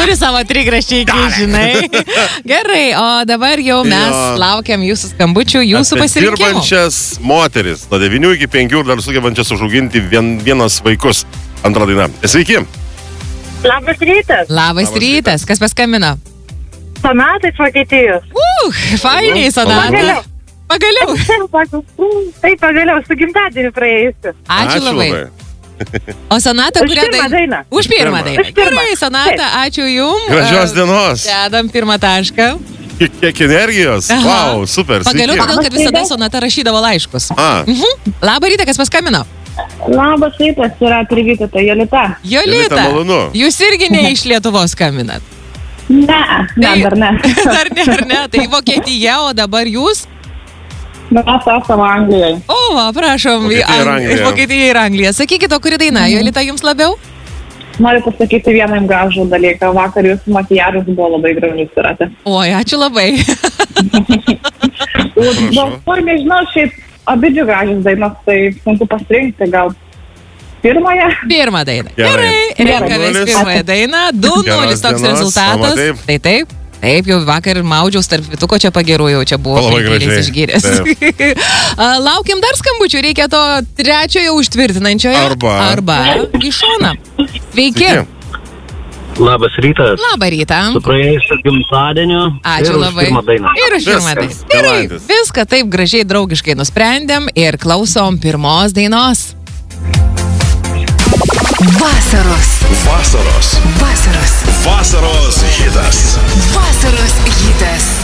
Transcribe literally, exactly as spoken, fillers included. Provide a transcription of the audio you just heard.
Turi savo trigraščiai, žinai. Gerai, o dabar jau mes jo. laukiam jūsų skambučių, jūsų Apie pasirinkimų. dirbančias moteris, nuo devynių iki penkių dar sugebančias užauginti vien, vienas vaikus. Antra daina. Sveiki. Labas rytas. Labas, Labas rytas. rytas. Kas paskambino? Sonata iš Vokietijos. Uh, fainiai, Sonata. Pagaliau. Pagaliau. Taip, pagaliau, su gimtadieniu praėjusiu. Ačiū, Ačiū labai. labai. O Sonata, Už kurią pirmą dainą? dainą. Už pirmą dainą. Už pirmą. Gerai, Sonata, Taip. ačiū jum. Gražios dienos. Dedam pirmą tašką. Kiek, kiek energijos. Aha. Wow, super. Pagaliau, sveiki. todėl, kad visada Sonata rašydavo laiškus. A. Mhm. Labą rytą, kas paskambino? Labas rytas, yra Trivita, tai Jolita. Jolita, Jolita, malonu. jūs irgi ne iš Lietuvos skambinat? Ne, ne, Tai- dar ne. Dar ne, ar ne? Tai Vokietija, o dabar jūs? Mes esame Anglijoje. O, va, prašom, Vokietija ir Ang- Anglija. Vokietija ir Anglija. Sakykit, o kuri daina, Jolita, jums labiau? Noriu pasakyti vieną jums gražų dalyką. Vakar jūsų makijažas buvo labai gražus irate. Oi, ačiū labai. Dabar nežinau, šiaip abidvi gražios dainos, tai sunku pasirinkti gal pirmąją. Pirmą dainą. Gerai. Gerai, renkamės Nulis. pirmąją dainą. du nulis Geros toks dienos. rezultatas. O, taip. Tai taip. Taip, jau vakar maudžiaus tarp vituko čia pagerų, jau čia buvo Labai gražiai. išgyręs. A, Laukiam dar skambučių, reikia to trečiojo užtvirtinančiojo. Arba. Arba į šoną. Sveiki. Sveiki. Labas rytas. Labą rytą. Su praėjusiu gimtadieniu. Ačiū ir už labai. pirmą dainą. Ir už pirmą dainą. Viskas, Gerai, galantis. viską taip gražiai draugiškai nusprendėm ir klausom pirmos dainos. Vasaros. Vasaros. Vasaros. Vasaros hitas. Vasaros hitas.